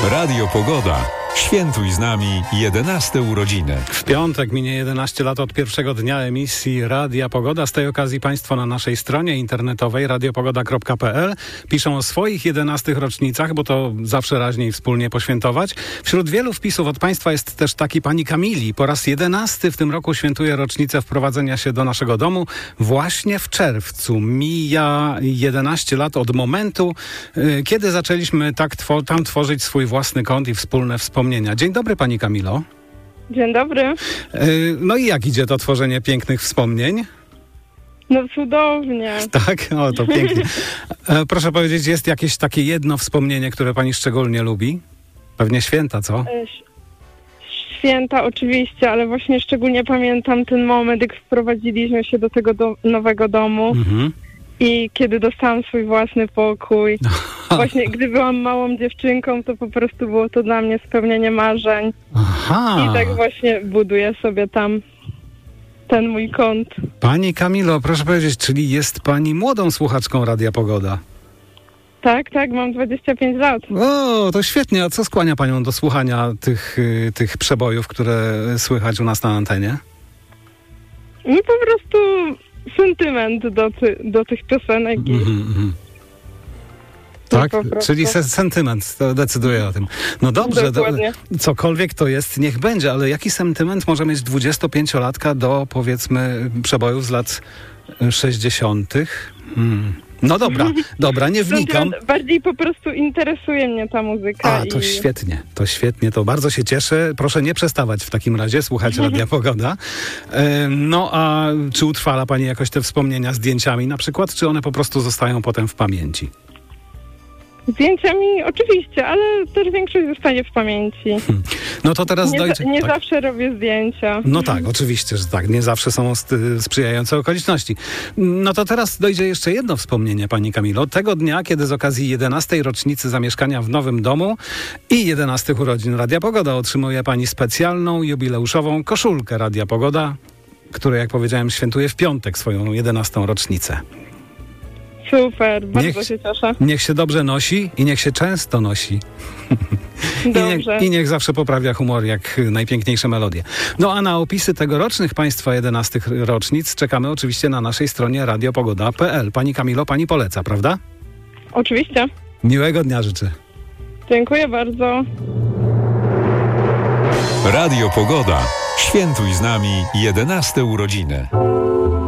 Radio Pogoda. Świętuj z nami 11 urodziny. W piątek minie 11 lat od pierwszego dnia emisji Radia Pogoda. Z tej okazji Państwo na naszej stronie internetowej radiopogoda.pl piszą o swoich 11 rocznicach, bo to zawsze raźniej wspólnie poświętować. Wśród wielu wpisów od Państwa jest też taki pani Kamili. Po raz 11 w tym roku świętuje rocznicę wprowadzenia się do naszego domu. Właśnie w czerwcu mija 11 lat od momentu, kiedy zaczęliśmy tam tworzyć swój własny kąt i wspólne wspomnienia. Dzień dobry, pani Kamilo. Dzień dobry. No i jak idzie to tworzenie pięknych wspomnień? No cudownie. Tak? O, to pięknie. Proszę powiedzieć, jest jakieś takie jedno wspomnienie, które pani szczególnie lubi? Pewnie święta, co? Święta oczywiście, ale właśnie szczególnie pamiętam ten moment, jak wprowadziliśmy się do tego nowego domu. Mhm. I kiedy dostałam swój własny pokój, właśnie gdy byłam małą dziewczynką, to po prostu było to dla mnie spełnienie marzeń. Aha. I tak właśnie buduję sobie tam ten mój kąt. Pani Kamilo, proszę powiedzieć, czyli jest pani młodą słuchaczką Radia Pogoda? Tak, mam 25 lat. O, to świetnie. A co skłania panią do słuchania tych przebojów, które słychać u nas na antenie? No po prostu sentyment do tych piosenek. Tak, czyli sentyment to decyduje o tym. No dobrze, cokolwiek to jest, niech będzie, ale jaki sentyment może mieć 25-latka do, powiedzmy, przebojów z lat 60.? No dobra, nie wnikam. Bardziej po prostu interesuje mnie ta muzyka. To świetnie, to bardzo się cieszę. Proszę nie przestawać w takim razie słuchać Radia Pogoda. No a czy utrwala pani jakoś te wspomnienia zdjęciami na przykład, czy one po prostu zostają potem w pamięci? Zdjęciami oczywiście, ale też większość zostanie w pamięci. No to teraz nie zawsze robię zdjęcia. No tak, oczywiście, że tak. Nie zawsze są sprzyjające okoliczności. No to teraz dojdzie jeszcze jedno wspomnienie, pani Kamilo. Tego dnia, kiedy z okazji 11. rocznicy zamieszkania w nowym domu i 11 urodzin Radia Pogoda otrzymuje pani specjalną, jubileuszową koszulkę Radia Pogoda, która, jak powiedziałem, świętuje w piątek swoją 11. rocznicę. Super, bardzo się cieszę. Niech się dobrze nosi i niech się często nosi. I niech zawsze poprawia humor jak najpiękniejsze melodie. No a na opisy tegorocznych państwa 11 rocznic czekamy oczywiście na naszej stronie radiopogoda.pl. Pani Kamilo, pani poleca, prawda? Oczywiście. Miłego dnia życzę. Dziękuję bardzo. Radio Pogoda. Świętuj z nami 11 urodziny.